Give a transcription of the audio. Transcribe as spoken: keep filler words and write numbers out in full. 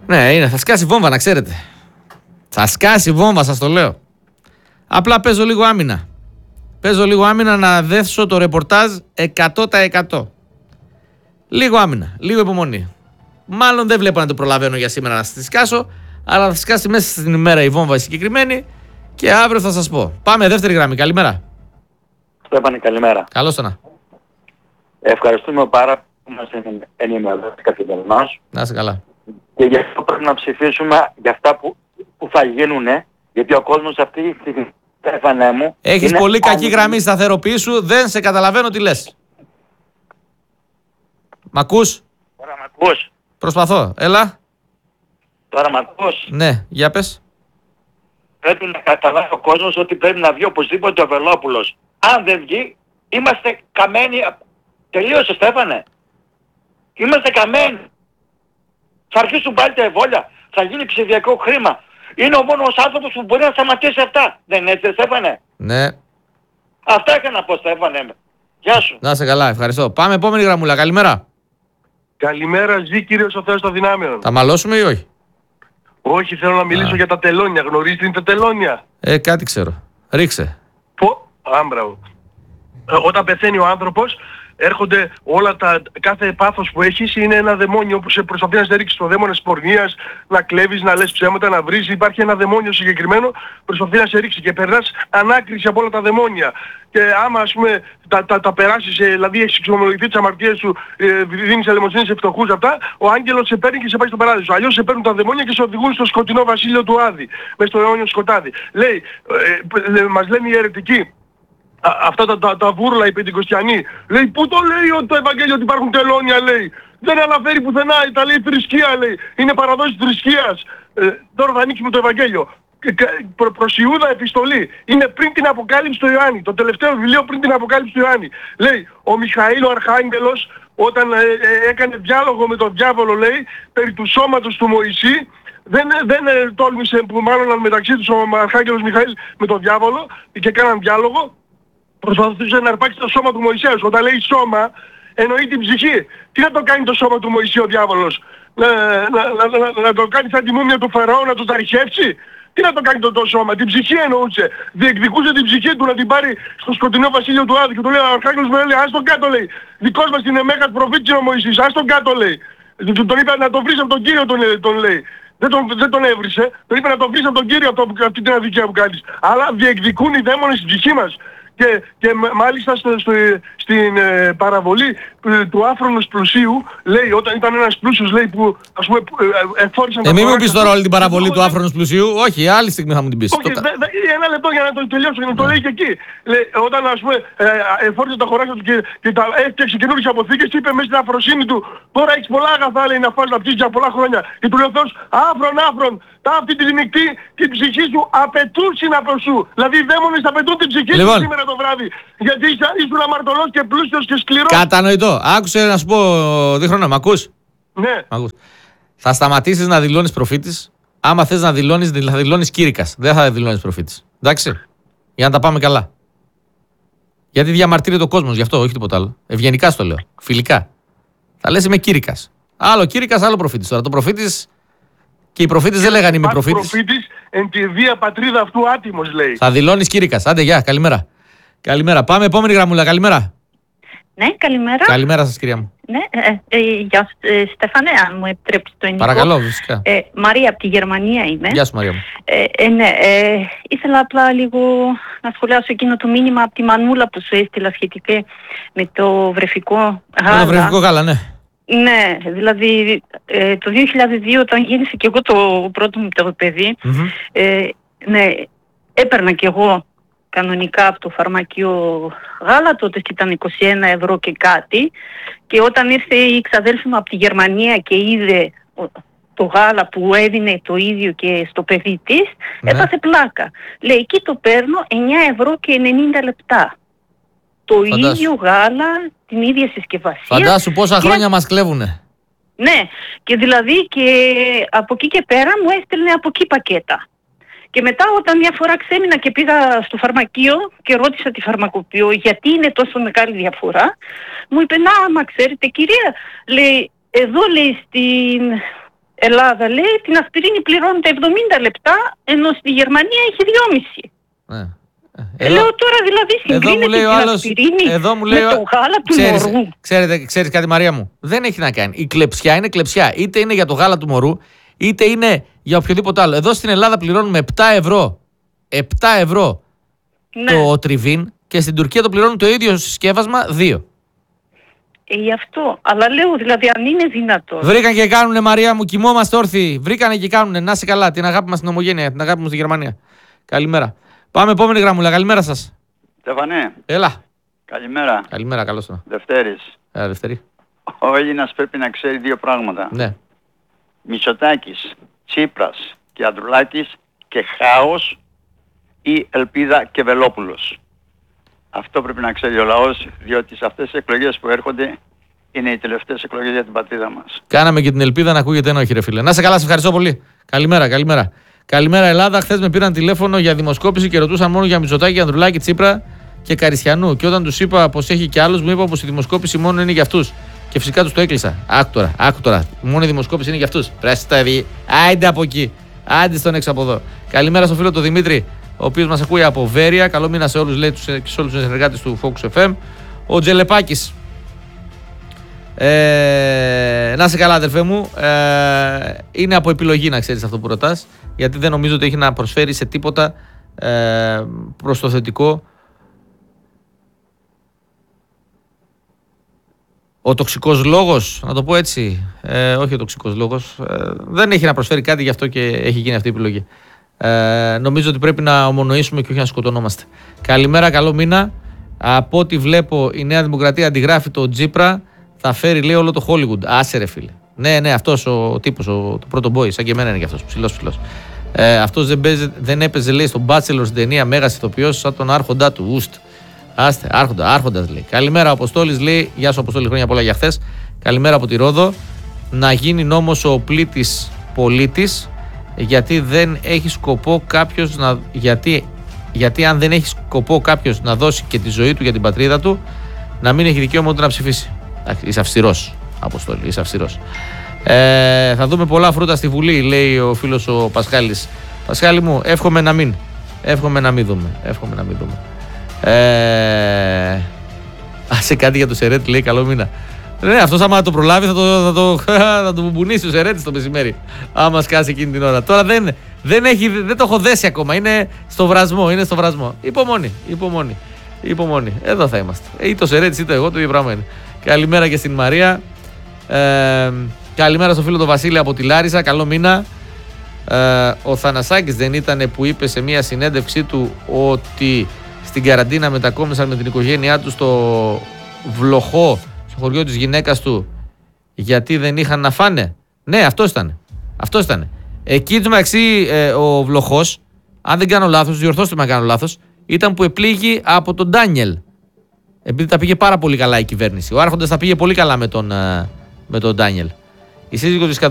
Ναι, είναι, θα σκάσει βόμβα, να ξέρετε. Θα σκάσει βόμβα, σας το λέω. Απλά παίζω λίγο άμυνα. Παίζω λίγο άμυνα να δέσω το ρεπορτάζ εκατό τοις εκατό. Λίγο άμυνα, λίγο υπομονή. Μάλλον δεν βλέπω να το προλαβαίνω για σήμερα να σας σκάσω, αλλά θα σκάσει μέσα στην ημέρα η βόμβα η συγκεκριμένη και αύριο θα σας πω. Πάμε, δεύτερη γραμμή. Καλημέρα. Στέφανε, καλημέρα. Καλώς το να. Ευχαριστούμε πάρα που μας ενημερώσατε καθημερινώς. Να είσαι καλά. Και γι' αυτό πρέπει να ψηφίσουμε για αυτά που, που θα γίνουν, γιατί ο κόσμος αυτή τη στιγμή, Στέφανε μου... Έχεις είναι πολύ κακή άνοιχη. γραμμή, σταθεροποιήσου, δεν σε καταλαβαίνω τι λες. Μ' ακούς? Τώρα μ' ακούς? Προσπαθώ, έλα. Τώρα μ' ακούς? Ναι, για πες. Πρέπει να καταλάβει ο κόσμος ότι πρέπει να βγει οπωσδήποτε ο Βελόπουλος. Αν δεν βγει, είμαστε καμένοι. Τελείωσε, Στέφανε. Είμαστε καμένοι. Θα αρχίσουν πάλι τα εμβόλια. Θα γίνει ψηφιακό χρήμα. Είναι ο μόνος άνθρωπος που μπορεί να σταματήσει αυτά. Δεν είναι έτσι, Στέφανε? Ναι. Αυτά είχα να πω, Στέφανε. Γεια σου. Να είσαι καλά, ευχαριστώ. Πάμε επόμενη γραμμούλα, καλημέρα. Καλημέρα, ζει κύριος ο Θεός των Δυνάμεων. Θα μαλώσουμε ή όχι? Όχι, θέλω να μιλήσω Α. για τα τελώνια. Γνωρίζετε τι είναι τα τελώνια? Ε, κάτι ξέρω. Ρίξε. Πω, άμπραο. Ε, όταν πεθαίνει ο άνθρωπος, έρχονται όλα τα, κάθε πάθος που έχεις είναι ένα δαιμόνιο που σε προσπαθεί να σε ρίξει στο δαίμονα της πορνείας, να κλέβεις, να λες ψέματα, να βρεις. Υπάρχει ένα δαιμόνιο συγκεκριμένο που προσπαθεί να σε ρίξει και περνάς ανάκριση από όλα τα δαιμόνια. Και άμα ας πούμε τα, τα, τα περάσεις, ε, δηλαδή έχεις εξομολογηθεί τις αμαρτίες σου, ε, δίνεις ελεημοσύνη σε φτωχούς αυτά, ο άγγελος σε παίρνει και σε πάει στον παράδεισο. Αλλιώς σε παίρνουν τα δαιμόνια και σε οδηγούν στο σκοτεινό βασίλειο του Άδη, μέσα στο αιώνιο σκοτάδι. Λέει, ε, ε, μας λένε οι αιρετικοί, Α, αυτά τα, τα, τα βούρλα οι πεντηκοστιανοί. Λέει, πού το λέει ότι το Ευαγγέλιο ότι υπάρχουν τελώνια, λέει. Δεν αναφέρει πουθενά, τα λέει θρησκεία, λέει. Είναι παραδόσεις θρησκείας. Ε, τώρα θα ανοίξουμε το Ευαγγέλιο. Προ, προς Ιούδα επιστολή. Είναι πριν την Αποκάλυψη του Ιωάννη. Το τελευταίο βιβλίο πριν την Αποκάλυψη του Ιωάννη. Λέει, ο Μιχαήλ ο Αρχάγγελος όταν ε, ε, έκανε διάλογο με τον διάβολο, λέει, περί του σώματος του Μωυσή, δεν, δεν ε, τόλμησε που μάλλον μεταξύ τους ο Αρχάγγελος Μιχαήλ με τον διάβολο και έκαναν διάλογο. Προσπαθούσε να αρπάξει το σώμα του Μωυσέως. Όταν λέει σώμα, εννοεί την ψυχή. Τι να το κάνει το σώμα του Μωυσή ο διάβολος? Να, να, να, να, να το κάνει σαν τη μούμια του Φαραώ, να το ταριχεύσει? Τι να το κάνει το, το σώμα? Την ψυχή εννοούσε. Διεκδικούσε την ψυχή του να την πάρει στο σκοτεινό βασίλειο του Άδη. Και του λέει ο Αρχάγγελος μου, λέει, ας τον κάτω, λέει. Δικός μας είναι μέγας προφήτης ο Μωυσής, ας τον κάτω, λέει. Τον είπε να τον βρεις από τον Κύριο, τον, τον λέει. Δεν τον, δεν τον έβρισε. Τον είπε να τον βρεις από τον Κύριο, αυτό, αυτή την αδικία που κάνεις. Αλλά διεκδικούν οι δαίμονες στην ψυχή μας. Και, και μάλιστα στο, στο, στην ε, παραβολή ε, του άφρονος πλουσίου, λέει, όταν ήταν ένας πλούσιος, λέει, που ας πούμε ε, εφόρησαν... Ε, μην μου πεις τώρα όλη την παραβολή του άφρονος πλουσίου. Όχι, άλλη στιγμή θα μου την πεις. Όχι, δε, δε, ένα λεπτό για να το τελειώσω και να το λέει και εκεί. Λέει, όταν ας πούμε ε, εφόρησε τα χωράκια του και, και τα έφτιαξε καινούργιες αποθήκες, είπε μέσα στην αφροσύνη του, τώρα έχεις πολλά αγαθά, λέει, να φας να πτήσεις για πολλά χρόνια. Και του λέει ο Θεός, άφρον, άφρον, τα αυτή τη νυχτή την ψυχή σου απαιτούν από σου. Δηλαδή οι δαίμονες απαιτούν την ψυχή λοιπόν, σου σήμερα το βράδυ. Γιατί ήσουν αμαρτωλός και πλούσιος και σκληρός. Κατανοητό. Άκουσε να σου πω, Δίχρονα, μ' ακούς? Ναι. Μ' ακούς. Θα σταματήσεις να δηλώνεις προφήτης. Άμα θες να δηλώνεις, θα δηλώνεις κήρυκας. Δεν θα δηλώνεις προφήτης. Εντάξει. Για να τα πάμε καλά. Γιατί διαμαρτύρεται ο κόσμος γι' αυτό, όχι τίποτα άλλο. Ευγενικά στο λέω. Φιλικά. Θα λες είμαι κήρυκας. Άλλο κήρυκας, άλλο προφήτης. Τώρα το προφήτης. Και οι προφήτες δεν λέγανε είμαι προφήτης. Προφήτης εν τη βία πατρίδα αυτού άτιμος, λέει. Θα δηλώνεις κήρυκας. Άντε, γεια, καλημέρα. Καλημέρα. Πάμε επόμενη γραμμούλα. Καλημέρα. Ναι, καλημέρα. Καλημέρα σας, κυρία μου. Ναι, ε, ε, γεια ε, Στέφανε, αν μου επιτρέψει το ενικό. Παρακαλώ, φυσικά. Ε, Μαρία από τη Γερμανία είμαι. Γεια σου, Μαρία μου. Ε, ε, ναι, ε, ήθελα απλά λίγο να σχολιάσω εκείνο το μήνυμα από τη Μανούλα που σου έστειλα σχετικά με το βρεφικό γάλα. Με το βρεφικό γάλα, ναι. Ναι, δηλαδή ε, το δύο χιλιάδες δύο όταν γέννησε και εγώ το πρώτο μου το παιδί, Mm-hmm. ε, ναι, έπαιρνα και εγώ κανονικά από το φαρμακείο γάλα, τότε ήταν είκοσι ένα ευρώ και κάτι, και όταν ήρθε η ξαδέλφη μου από τη Γερμανία και είδε το γάλα που έδινε το ίδιο και στο παιδί της, ναι, έπαθε πλάκα. Λέει, εκεί το παίρνω εννιά ευρώ και ενενήντα λεπτά. Το Φαντάσου. ίδιο γάλα, την ίδια συσκευασία. Φαντάσου πόσα και... χρόνια μας κλέβουνε. Ναι, και δηλαδή και από εκεί και πέρα μου έστελνε από εκεί πακέτα. Και μετά όταν μια φορά ξέμεινα και πήγα στο φαρμακείο και ρώτησα τη φαρμακοποιό γιατί είναι τόσο μεγάλη διαφορά, μου είπε, να, μα ξέρετε κυρία, λέει, εδώ λέει στην Ελλάδα λέει την ασπιρίνη πληρώνεται εβδομήντα λεπτά, ενώ στη Γερμανία έχει δυόμιση. Ναι. Ε, λέω τώρα δηλαδή συγκρίνεται την άλλος, ασπιρίνη εδώ μου λέει, με το γάλα του ξέρεις, μωρού. Ξέρετε, ξέρεις κάτι Μαρία μου, δεν έχει να κάνει. Η κλεψιά είναι κλεψιά. Είτε είναι για το γάλα του μωρού, είτε είναι για οποιοδήποτε άλλο. Εδώ στην Ελλάδα πληρώνουμε επτά ευρώ. επτά ευρώ ναι. το τριβίν και στην Τουρκία το πληρώνουν το ίδιο συσκεύασμα δύο. Ε, γι' αυτό. Αλλά λέω δηλαδή αν είναι δυνατόν. Βρήκαν και κάνουνε Μαρία μου, κοιμόμαστε όρθιοι. Βρήκανε και κάνουνε. Να είσαι καλά. Την αγάπη μας στην ομογένεια, την αγάπη μου στη Γερμανία. Καλημέρα. Πάμε επόμενη γραμμούλα. Καλημέρα σας. Στεφανέ. Έλα. Καλημέρα. Καλημέρα, καλώς το. Δευτέρης. Έλα, Δευτέρη. Ο Έλληνας πρέπει να ξέρει δύο πράγματα. Ναι. Μητσοτάκης, Τσίπρας και Ανδρουλάκης και χάος ή ελπίδα και Βελόπουλος. Αυτό πρέπει να ξέρει ο λαός, διότι σε αυτές τις εκλογές που έρχονται είναι οι τελευταίες εκλογές για την πατρίδα μας. Κάναμε και την ελπίδα να ακούγεται ένα όχι, ρε φίλε. Να σε καλά, σε ευχαριστώ πολύ. Καλημέρα, καλημέρα. Καλημέρα, Ελλάδα. Χθες με πήραν τηλέφωνο για δημοσκόπηση και ρωτούσαν μόνο για Μητσοτάκη, Ανδρουλάκη, Τσίπρα και Καριστιανού. Και όταν τους είπα πως έχει και άλλους, μου είπα πως η δημοσκόπηση μόνο είναι για αυτούς. Και φυσικά τους το έκλεισα. Άκου τώρα, άκου τώρα. Μόνο η δημοσκόπηση είναι για αυτούς. Πρέστα δει. Άιντε από εκεί. Άντε στον έξω από εδώ. Καλημέρα στο φίλο του Δημήτρη, ο οποίος μας ακούει από Βέρεια. Καλό μήνα σε όλους, λέει, και σε όλους τους συνεργάτες του Focus εφ εμ. Ο Τζελεπάκης. Ε, να είσαι καλά, αδερφέ μου. Ε, είναι από επιλογή, να ξέρεις αυτό που ρωτάς. Γιατί δεν νομίζω ότι έχει να προσφέρει σε τίποτα ε, προς το θετικό. Ο τοξικός λόγος, να το πω έτσι, ε, όχι ο τοξικός λόγος, ε, δεν έχει να προσφέρει κάτι, γι' αυτό και έχει γίνει αυτή η επιλογή. Ε, νομίζω ότι πρέπει να ομονοήσουμε και όχι να σκοτωνόμαστε. Καλημέρα, καλό μήνα. Από ό,τι βλέπω η Νέα Δημοκρατία αντιγράφει το Τζίπρα, θα φέρει λέει όλο το Hollywood. Άσε ρε φίλε. Ναι, ναι, αυτός ο τύπος, ο, το πρώτο boy, σαν και εμένα είναι και αυτός, ψηλός ψηλός. Ε, αυτός δεν, παίζε, δεν έπαιζε λέει στον Bachelor στην ταινία Μέγας ηθοποιός σαν τον άρχοντά του, ουστ. Άστε, άρχοντα, άρχοντας λέει. Καλημέρα, ο Αποστόλης λέει. Γεια σου, Αποστόλη, χρόνια πολλά για χθες. Καλημέρα από τη Ρόδο. Να γίνει νόμος ο πλήτης πολίτης, γιατί δεν έχει σκοπό κάποιος να. Γιατί, γιατί αν δεν έχει σκοπό κάποιος να δώσει και τη ζωή του για την πατρίδα του, να μην έχει δικαίωμα ούτε να ψηφίσει. Είσαι αυστηρός, Αποστόλη, είσαι αυστηρός. Ε, θα δούμε πολλά φρούτα στη Βουλή, λέει ο φίλος ο Πασχάλης. Πασχάλη μου, εύχομαι να μην. Εύχομαι να μην δούμε. Εύχομαι να μην δούμε. Ε... Άσε κάτι για το Σερέτ, λέει, καλό μήνα. Ναι, αυτός άμα το προλάβει θα το, θα το, θα το μπουμπουνίσει ο Σερέτ το μεσημέρι. Άμα σκάσει εκείνη την ώρα. Τώρα δεν, δεν, έχει, δεν το έχω δέσει ακόμα. Είναι στο βρασμό. Είναι στο βρασμό. Υπομονή. Υπομονή. Υπομονή. Εδώ θα είμαστε. Ή το Σερέτ ή το εγώ, το ίδιο πράγμα είναι. Καλημέρα και στην Μαρία. Ε, καλημέρα στο φίλο του Βασίλη από τη Λάρισα. Καλό μήνα. Ε, ο Θανασάκης δεν ήταν που είπε σε μια συνέντευξή του ότι στην καραντίνα μετακόμισαν με την οικογένειά του στο Βλοχό, στο χωριό της γυναίκας του, γιατί δεν είχαν να φάνε. Ναι, αυτός ήταν. Αυτός ήταν. Εκεί του μεταξύ ε, ο Βλοχός, αν δεν κάνω λάθος, διορθώστε με αν κάνω λάθος, ήταν που επλήγει από τον Ντάνιελ. Επειδή τα πήγε πάρα πολύ καλά η κυβέρνηση. Ο Άρχοντας τα πήγε πολύ καλά με τον, ε, με τον Ντάνιελ. Η σύζυγος της